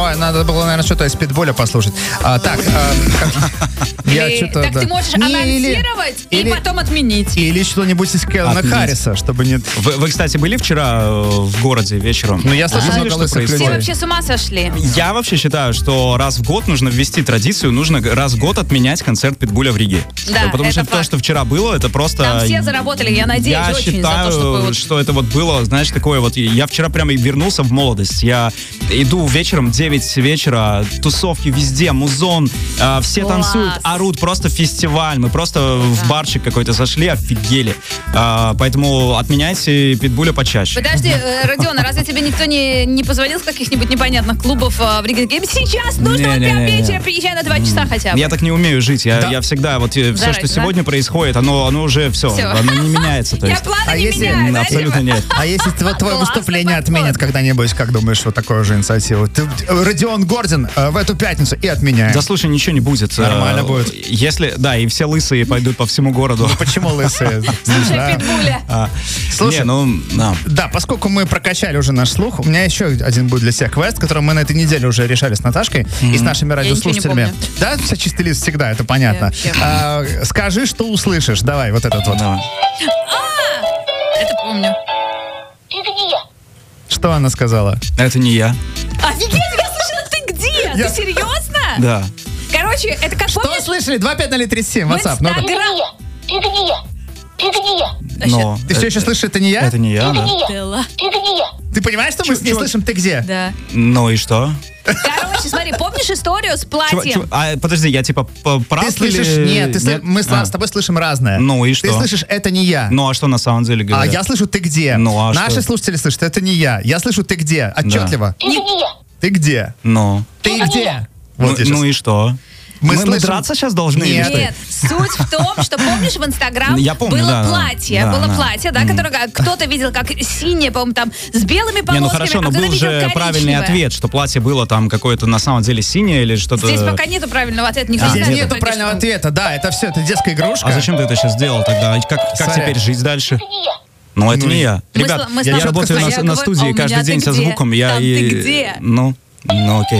Ой, надо было, наверное, что-то из Питбуля послушать. Так, Так ты можешь анонсировать и потом отменить. Или что-нибудь из Кэлвина Харриса, чтобы не... Вы, кстати, были вчера в городе вечером? Ну, я слышал много лысых людей. Все вообще с ума сошли. Я вообще считаю, что раз в год нужно ввести традицию, нужно раз в год отменять концерт Питбуля в Риге. Да, потому что это то, что вчера было, это просто... Там все заработали, я надеюсь, Я очень за то, считаю, чтобы... что это вот было, знаешь, такое вот... Я вчера прямо вернулся в молодость. Я иду вечером, 9 вечера, тусовки везде, музон, все Класс. танцуют, орут, просто фестиваль. Мы просто в барчик какой-то зашли, офигели. Поэтому отменяйте Питбуля почаще. Подожди, Родион, разве тебе никто не позвонил с каких-нибудь непонятных клубов в Риге? Говорит, сейчас нужно вот прям вечером приезжай на 2 часа хотя бы. Я так не умею жить. Я всегда, вот все, что сегодня происходит, оно уже все, оно не меняется. Я планы не меняю, да, абсолютно нет. А если твое выступление подход. отменят когда-нибудь, как думаешь, вот такую же инициативу? Родион Гордин в эту пятницу и отменяем. Да слушай, ничего не будет. Нормально будет. Если, да, и все лысые пойдут по всему городу. Почему лысые? Слушай, Питбуля. Слушай, да, поскольку мы прокачали уже наш слух, у меня еще один будет для всех квест, который мы на этой неделе уже решали с Наташкой и с нашими радиослушателями. Да, все чистый лист всегда, это понятно. Скажи, что услышишь. Давай, вот этот вот. Это помню. Что она сказала? Это не я. Офигеть, я слышала, ты где? Ты серьезно? Да. Короче, это как Что помнишь? слышали? 25037, WhatsApp. Ну, Но ты все еще слышишь, это не я? это не я, да. Ты понимаешь, что мы с ней слышим? Ты где? Да. Ну и что? Короче, смотри, помнишь историю с платьем? Подожди, я типа прав Ты слышишь? или... Нет, мы с тобой слышим разное. Ну и Ты что? слышишь, это не я. Ну а что на самом деле А говорят? я слышу, ты где? Ну, а Наши что? слушатели слышат, это не я. Я слышу, ты где? Отчетливо. Ты где? Ну. Ты где? Ну, Вот я щас- ну и что? Мы слышим- драться сейчас должны? или Нет. что? Нет, суть в том, что помнишь, в Инстаграм Я помню, было да, да. платье, Да, было да. платье, да, которое кто-то видел как синее, по-моему, там с белыми полосками, Не, ну хорошо, а но кто-то был видел же правильный коричневое. ответ, что платье было там какое-то на самом деле синее или что-то... Здесь пока нету правильного ответа, никто не Здесь знает, нету что правильного только что. ответа. Да, это все, это детская игрушка. А зачем ты это сейчас сделал тогда? Как Сорян. теперь жить дальше? Ну, это не я. Мы Ребят, с- мы с я тобой работаю сказали, на а студии у каждый меня день ты со где? звуком. Я Там и... ты где? Ну, окей.